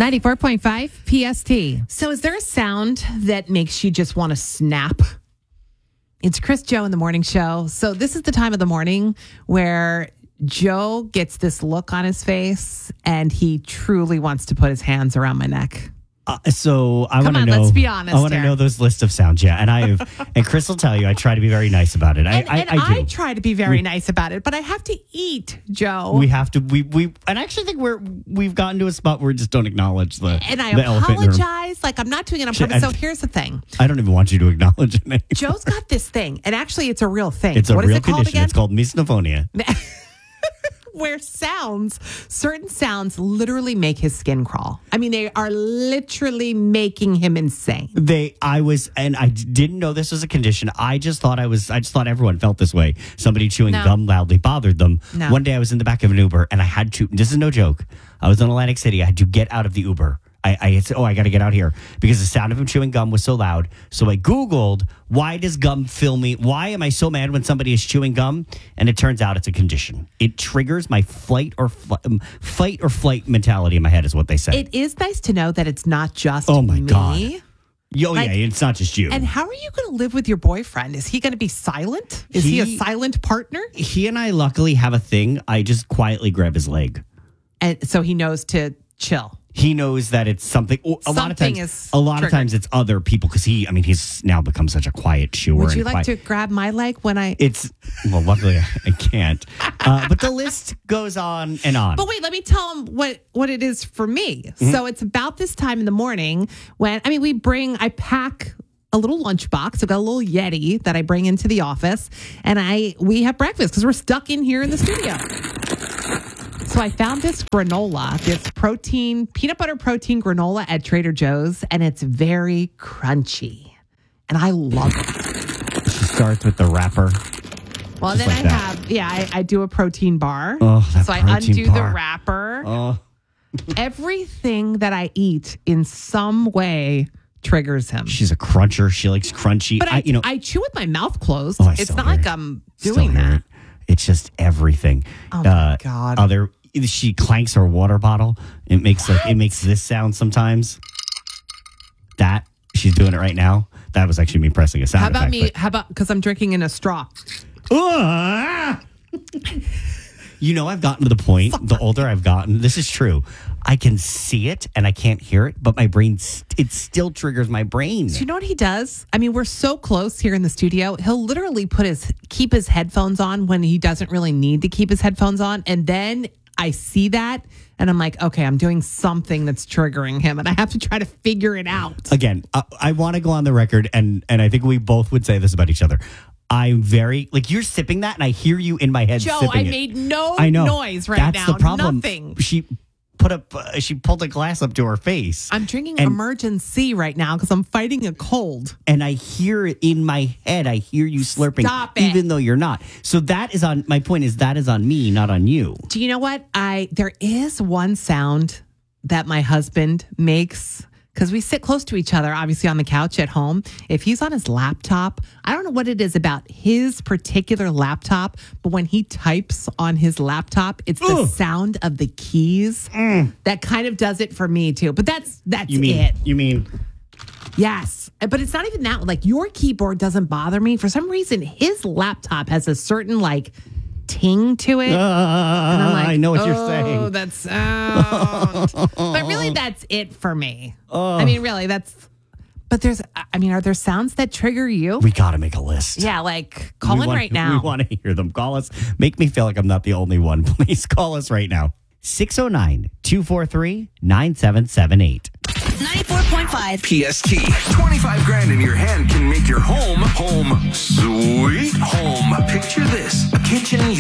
94.5 PST. So is there a sound that makes you just want to snap? It's Chris Joe in the morning show. So this is the time of the morning where Joe gets this look on his face and he truly wants to put his hands around my neck. So I want to know. Let's be honest. I want to know those list of sounds. Yeah, and Chris will tell you. I try to be very nice about it. I do. Try to be very nice about it, but I have to eat, Joe. We have to. We and I actually think we've gotten to a spot where we just don't acknowledge the. And I the elephant in the room. apologize. Like I'm not doing it on purpose. So here's the thing. I don't even want you to acknowledge it anymore. Joe's got this thing, and actually, it's a real thing. It's a what real is it condition. called again? It's called misophonia. Where certain sounds literally make his skin crawl. I mean, they are literally making him insane. I didn't know this was a condition. I just thought everyone felt this way. Somebody chewing gum loudly bothered them. No. One day I was in the back of an Uber and I had to, this is no joke. I was in Atlantic City. I had to get out of the Uber. I said, I got to get out here because the sound of him chewing gum was so loud. So I Googled, why does gum fill me? Why am I so mad when somebody is chewing gum? And it turns out it's a condition. It triggers my fight or flight mentality in my head is what they say. It is nice to know that it's not just my me. God. Yeah, it's not just you. And how are you going to live with your boyfriend? Is he going to be silent? Is he a silent partner? He and I luckily have a thing. I just quietly grab his leg. And so he knows to chill. He knows that it's something. A lot of times it's other people because he's now become such a quiet chewer. Would you like to grab my leg when I? Luckily I can't. But the list goes on and on. But wait, let me tell him what it is for me. Mm-hmm. So it's about this time in the morning when I pack a little lunchbox. I've got a little Yeti that I bring into the office, and we have breakfast because we're stuck in here in the studio. So I found this granola, this peanut butter protein granola at Trader Joe's, and it's very crunchy. And I love it. She starts with the wrapper. Well, then I do a protein bar. So I undo the wrapper. Everything that I eat in some way triggers him. She's a cruncher. She likes crunchy. But I chew with my mouth closed. It's not like I'm doing doing that. It's just everything. Oh my God. She clanks her water bottle. It makes this sound sometimes. That she's doing it right now. That was actually me pressing a sound effect. How about because I'm drinking in a straw? I've gotten to the point, the older I've gotten, this is true. I can see it and I can't hear it, but my brain, it still triggers my brain. Do you know what he does? We're so close here in the studio. He'll literally keep his headphones on when he doesn't really need to keep his headphones on. And then I see that and I'm like, okay, I'm doing something that's triggering him and I have to try to figure it out. Again, I want to go on the record and I think we both would say this about each other. I'm very, you're sipping that and I hear you in my head Joe, sipping I it. made no noise right now. That's the problem. Nothing. She pulled a glass up to her face. I'm drinking Emergency right now because I'm fighting a cold. And I hear it in my head. I hear you slurping. Stop it. Even though you're not. So my point is that is on me, not on you. Do you know what? There is one sound that my husband makes because we sit close to each other, obviously on the couch at home. If he's on his laptop, I don't know what it is about his particular laptop, but when he types on his laptop, it's the sound of the keys that kind of does it for me too. But that's it. You mean? Yes. But it's not even that. Your keyboard doesn't bother me. For some reason, his laptop has a certain ting to it. And I'm like, I know what you're saying. Oh, that sound. But really, that's it for me. Really, but are there sounds that trigger you? We got to make a list. Yeah, call in right now. We want to hear them. Call us. Make me feel like I'm not the only one. Please call us right now. 609-243-9778. 94.5 PST. 25 grand in your hand can make your home sweet home. Picture this: a kitchen you